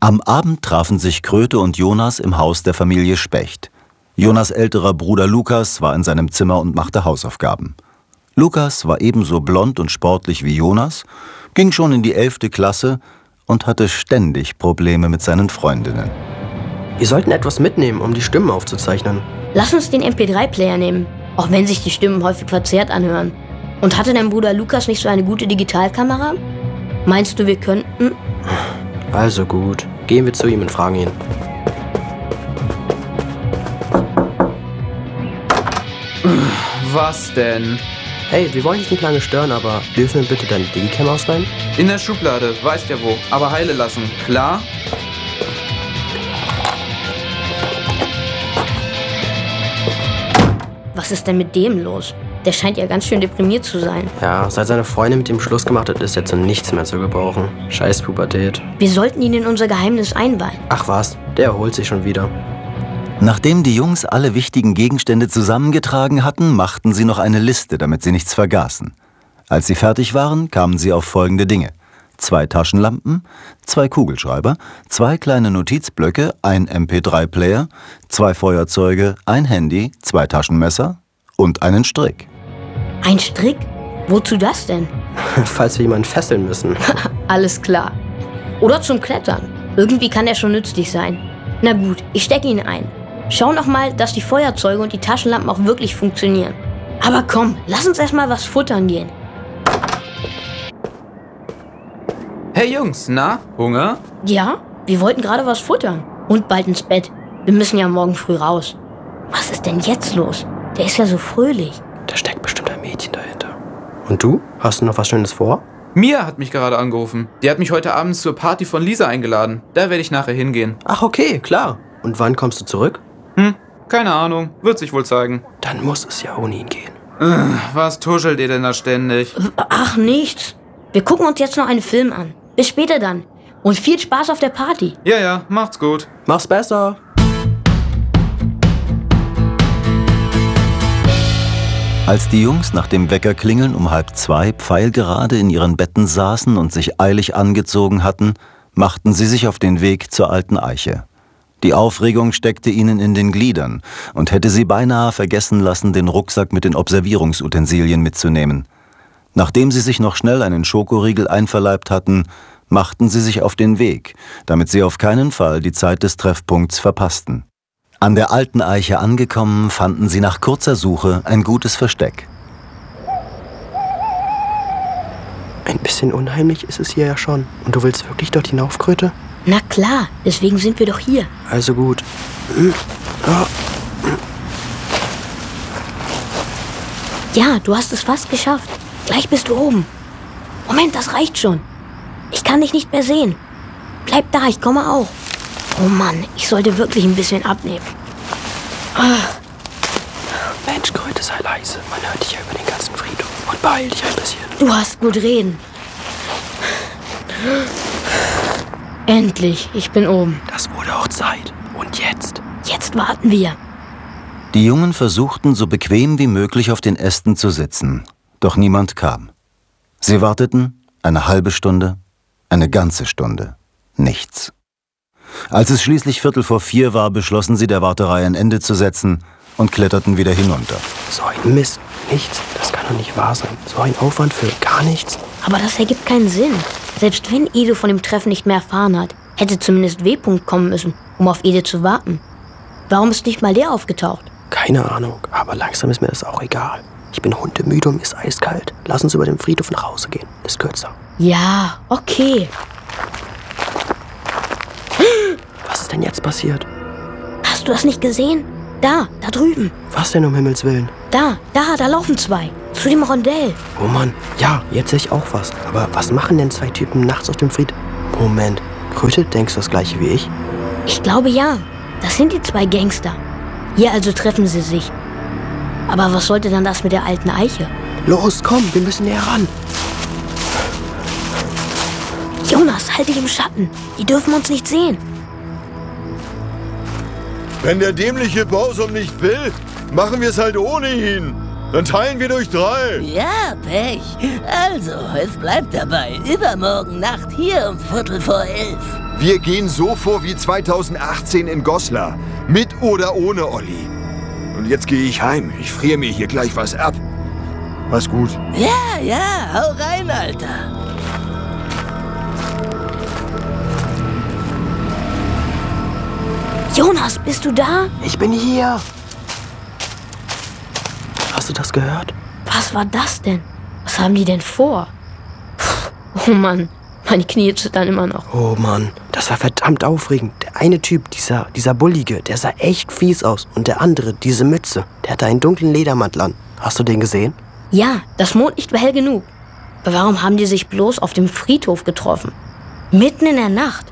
Am Abend trafen sich Kröte und Jonas im Haus der Familie Specht. Jonas' älterer Bruder Lukas war in seinem Zimmer und machte Hausaufgaben. Lukas war ebenso blond und sportlich wie Jonas, ging schon in die 11. Klasse und hatte ständig Probleme mit seinen Freundinnen. Wir sollten etwas mitnehmen, um die Stimmen aufzuzeichnen. Lass uns den MP3-Player nehmen, auch wenn sich die Stimmen häufig verzerrt anhören. Und hatte dein Bruder Lukas nicht so eine gute Digitalkamera? Meinst du, wir könnten? Also gut, gehen wir zu ihm und fragen ihn. Was denn? Hey, wir wollen dich nicht lange stören, aber dürfen wir bitte deine Digicam ausleihen? In der Schublade, weißt ja wo, aber heile lassen, klar? Was ist denn mit dem los? Der scheint ja ganz schön deprimiert zu sein. Ja, seit seine Freundin mit ihm Schluss gemacht hat, ist er zu nichts mehr zu gebrauchen. Scheiß Pubertät. Wir sollten ihn in unser Geheimnis einweihen. Ach was, der erholt sich schon wieder. Nachdem die Jungs alle wichtigen Gegenstände zusammengetragen hatten, machten sie noch eine Liste, damit sie nichts vergaßen. Als sie fertig waren, kamen sie auf folgende Dinge: 2 Taschenlampen, 2 Kugelschreiber, 2 kleine Notizblöcke, ein MP3-Player, 2 Feuerzeuge, ein Handy, 2 Taschenmesser und einen Strick. Ein Strick? Wozu das denn? Falls wir jemanden fesseln müssen. Alles klar. Oder zum Klettern. Irgendwie kann der schon nützlich sein. Na gut, ich stecke ihn ein. Schau noch mal, dass die Feuerzeuge und die Taschenlampen auch wirklich funktionieren. Aber komm, lass uns erst mal was futtern gehen. Hey Jungs, na, Hunger? Ja, wir wollten gerade was futtern. Und bald ins Bett. Wir müssen ja morgen früh raus. Was ist denn jetzt los? Der ist ja so fröhlich. Da steckt bestimmt ein Mädchen dahinter. Und du? Hast du noch was Schönes vor? Mia hat mich gerade angerufen. Die hat mich heute Abend zur Party von Lisa eingeladen. Da werde ich nachher hingehen. Ach okay, klar. Und wann kommst du zurück? Keine Ahnung. Wird sich wohl zeigen. Dann muss es ja ohne ihn gehen. Was tuschelt ihr denn da ständig? Ach, nichts. Wir gucken uns jetzt noch einen Film an. Bis später dann. Und viel Spaß auf der Party. Ja, macht's gut. Mach's besser. Als die Jungs nach dem Weckerklingeln um 1:30 pfeilgerade in ihren Betten saßen und sich eilig angezogen hatten, machten sie sich auf den Weg zur alten Eiche. Die Aufregung steckte ihnen in den Gliedern und hätte sie beinahe vergessen lassen, den Rucksack mit den Observierungsutensilien mitzunehmen. Nachdem sie sich noch schnell einen Schokoriegel einverleibt hatten, machten sie sich auf den Weg, damit sie auf keinen Fall die Zeit des Treffpunkts verpassten. An der alten Eiche angekommen, fanden sie nach kurzer Suche ein gutes Versteck. Ein bisschen unheimlich ist es hier ja schon. Und du willst wirklich dort hinauf, Kröte? Na klar, deswegen sind wir doch hier. Also gut. Ja, du hast es fast geschafft. Gleich bist du oben. Moment, das reicht schon. Ich kann dich nicht mehr sehen. Bleib da, ich komme auch. Oh Mann, ich sollte wirklich ein bisschen abnehmen. Mensch, Kröte, sei leise. Man hört dich ja über den ganzen Friedhof. Und beeil dich ein bisschen. Du hast gut reden. Endlich, ich bin oben. Das wurde auch Zeit. Und jetzt? Jetzt warten wir. Die Jungen versuchten, so bequem wie möglich auf den Ästen zu sitzen, doch niemand kam. Sie warteten eine halbe Stunde, eine ganze Stunde, nichts. Als es schließlich 3:45 war, beschlossen sie, der Warterei ein Ende zu setzen und kletterten wieder hinunter. So ein Mist. Nichts. Das kann doch nicht wahr sein. So ein Aufwand für gar nichts. Aber das ergibt keinen Sinn. Selbst wenn Edo von dem Treffen nicht mehr erfahren hat, hätte zumindest W. kommen müssen, um auf Ede zu warten. Warum ist nicht mal der aufgetaucht? Keine Ahnung, aber langsam ist mir das auch egal. Ich bin hundemüde und mir ist eiskalt. Lass uns über den Friedhof nach Hause gehen. Ist kürzer. Ja, okay. Was ist denn jetzt passiert? Hast du das nicht gesehen? Da drüben. Was denn um Himmels Willen? Da laufen 2. Zu dem Rondell. Oh Mann, ja, jetzt sehe ich auch was. Aber was machen denn 2 Typen nachts auf dem Friedhof? Moment, Kröte, denkst du das gleiche wie ich? Ich glaube ja. Das sind die 2 Gangster. Hier also treffen sie sich. Aber was sollte dann das mit der alten Eiche? Los, komm, wir müssen näher ran. Jonas, halt dich im Schatten. Die dürfen uns nicht sehen. Wenn der dämliche Bausum nicht will, machen wir es halt ohne ihn. Dann teilen wir durch 3. Ja, Pech. Also, es bleibt dabei. Übermorgen Nacht hier um 11:15. Wir gehen so vor wie 2018 in Goslar. Mit oder ohne Olli. Und jetzt gehe ich heim. Ich friere mir hier gleich was ab. Mach's gut. Ja, hau rein, Alter. Jonas, bist du da? Ich bin hier. Hast du das gehört? Was war das denn? Was haben die denn vor? Oh Mann, meine Knie zittern immer noch. Oh Mann, das war verdammt aufregend. Der eine Typ, dieser Bullige, der sah echt fies aus. Und der andere, diese Mütze, der hatte einen dunklen Ledermantel an. Hast du den gesehen? Ja, das Mondlicht war hell genug. Aber warum haben die sich bloß auf dem Friedhof getroffen? Mitten in der Nacht.